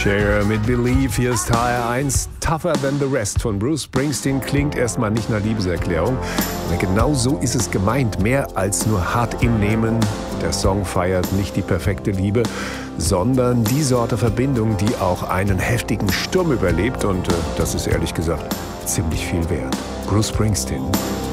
Cher mit Believe, hier ist HR1. Tougher Than the Rest von Bruce Springsteen klingt erstmal nicht nach Liebeserklärung. Aber genau so ist es gemeint. Mehr als nur hart im Nehmen. Der Song feiert nicht die perfekte Liebe, sondern die Sorte Verbindung, die auch einen heftigen Sturm überlebt. Und das ist ehrlich gesagt ziemlich viel wert. Bruce Springsteen.